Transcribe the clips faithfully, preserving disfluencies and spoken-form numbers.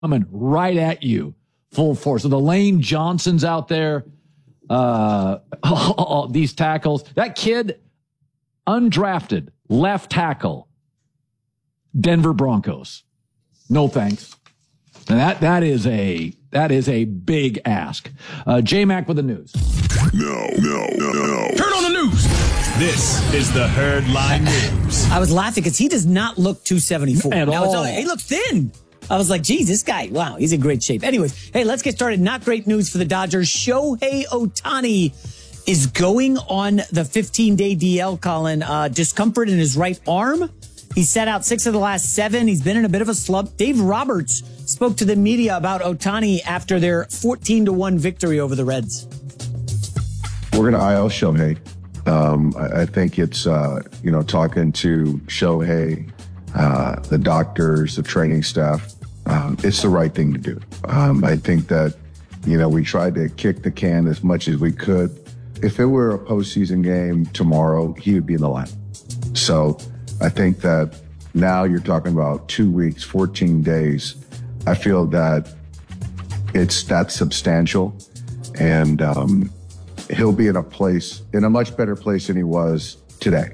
coming right at you full force. So the Lane Johnsons out there, uh, all these tackles. That kid, undrafted, left tackle, Denver Broncos. No thanks. And that that is a that is a big ask. Uh, J-Mac with the news. No, no, no, no. Turn on the news. This is the Herd Line News. I was laughing because he does not look two seventy-four. At now, all. He looks thin. I was like, geez, this guy, wow, he's in great shape. Anyways, hey, let's get started. Not great news for the Dodgers. Shohei Ohtani is going on the fifteen-day D L, Colin. Uh, discomfort in his right arm. He sat out six of the last seven. He's been in a bit of a slump. Dave Roberts spoke to the media about Ohtani after their fourteen to one victory over the Reds. We're going to I L Shohei. Um, I, I think it's, uh, you know, talking to Shohei, uh, the doctors, the training staff. Um, it's the right thing to do. Um, I think that, you know, we tried to kick the can as much as we could. If it were a postseason game tomorrow, he would be in the lineup. So I think that now you're talking about two weeks, fourteen days. I feel that it's that substantial, and um, he'll be in a place, in a much better place than he was today.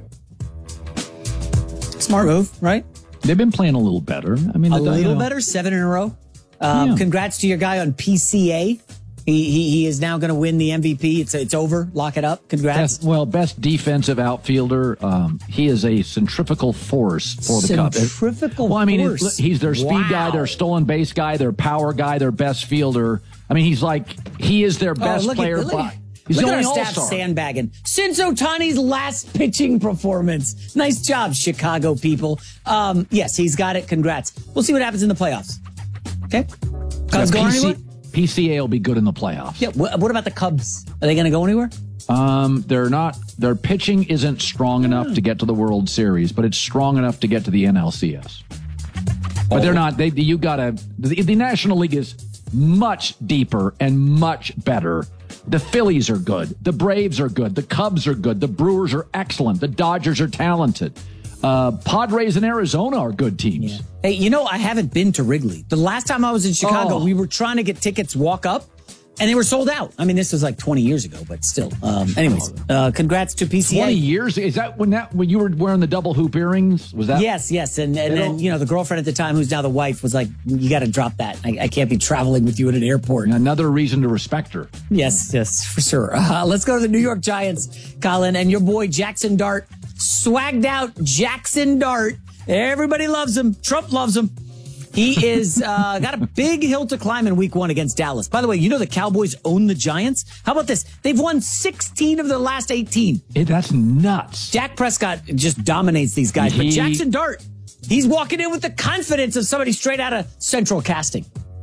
Smart move, right? They've been playing a little better. I mean, A the, little you know, better, seven in a row. Um, Yeah. Congrats to your guy on P C A. He he, he is now going to win the M V P. It's it's over. Lock it up. Congrats. Best, well, best defensive outfielder. Um, he is a centrifugal force for the Cubs. Centrifugal Well, I mean, force. he's their speed Wow. guy, their stolen base guy, their power guy, their best fielder. I mean, he's like, he is their best Oh, look player. At, look by, at, he's look the at only our staff all-star. sandbagging. Since Ohtani's last pitching performance. Nice job, Chicago people. Um, yes, he's got it. Congrats. We'll see what happens in the playoffs. Okay? Cubs Yeah, going P C, anywhere? P C A will be good in the playoffs. Yeah. What, what about the Cubs? Are they going to go anywhere? Um, they're not. Their pitching isn't strong enough to get to the World Series, but it's strong enough to get to the N L C S. But they're not. They you gotta. The, the National League is much deeper and much better. The Phillies are good. The Braves are good. The Cubs are good. The Brewers are excellent. The Dodgers are talented. Uh, Padres and Arizona are good teams. Yeah. Hey, you know, I haven't been to Wrigley. The last time I was in Chicago, Oh. we were trying to get tickets walk up, and they were sold out. I mean, this was like twenty years ago, but still. Um, anyways, uh, congrats to P C A. Twenty years? Is that when that when you were wearing the double hoop earrings? Was that? Yes, yes. And, and then, you know, the girlfriend at the time, who's now the wife, was like, you got to drop that. I, I can't be traveling with you at an airport. Another reason to respect her. Yes, yes, for sure. Uh, let's go to the New York Giants, Colin, and your boy Jackson Dart, swagged out Jackson Dart. Everybody loves him. Trump loves him. He is uh, got a big hill to climb in week one against Dallas. By the way, you know the Cowboys own the Giants? How about this? They've won sixteen of their last eighteen. It, that's nuts. Dak Prescott just dominates these guys. But He- Jackson Dart, he's walking in with the confidence of somebody straight out of Central Casting.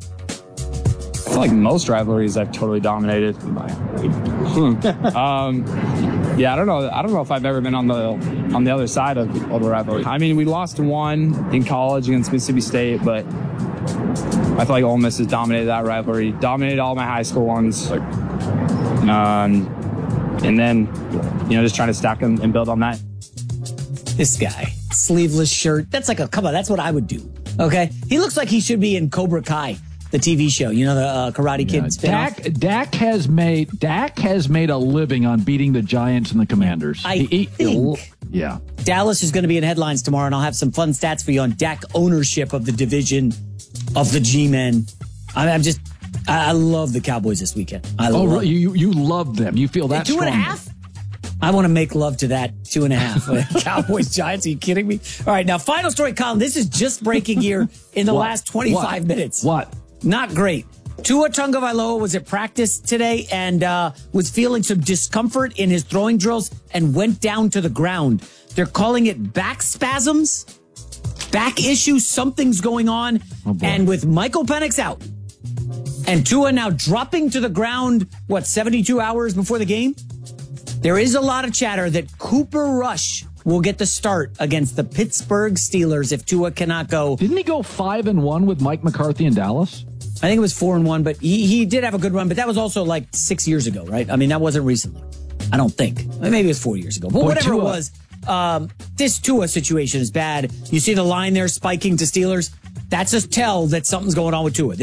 I feel like most rivalries I've totally dominated. um, yeah, I don't know. I don't know if I've ever been on the on the other side of, of the rivalry. I mean, we lost one in college against Mississippi State, but I feel like Ole Miss has dominated that rivalry. Dominated all my high school ones. Um, and then, you know, just trying to stack them and build on that. This guy, sleeveless shirt. That's like a, come on, that's what I would do. Okay? He looks like he should be in Cobra Kai, the T V show. You know, the uh, Karate Kid Yeah, spin-off. Dak, Dak has made Dak has made a living on beating the Giants and the Commanders. I He- he- think- yeah. Dallas is going to be in headlines tomorrow, and I'll have some fun stats for you on Dak ownership of the division of the G-men. I I'm just, I I love the Cowboys this weekend. I Oh, love really? you you love them. You feel that Two and a strongly. half? I want to make love to that two and a half. Cowboys, Giants, are you kidding me? All right, now, final story, Colin. This is just breaking here in the What? last twenty-five What? minutes. What? Not great. Tua Tagovailoa was at practice today and uh, was feeling some discomfort in his throwing drills and went down to the ground. They're calling it back spasms, back issues. Something's going on. Oh, boy. And with Michael Penix out and Tua now dropping to the ground, what, seventy-two hours before the game? There is a lot of chatter that Cooper Rush will get the start against the Pittsburgh Steelers if Tua cannot go. Didn't he go five and one with Mike McCarthy in Dallas? I think it was four and one, but he, he did have a good run, but that was also like six years ago, right? I mean, that wasn't recently. I don't think. Maybe it was four years ago. But Boy, whatever Tua. it was, um, this Tua situation is bad. You see the line there spiking to Steelers. That's a tell that something's going on with Tua.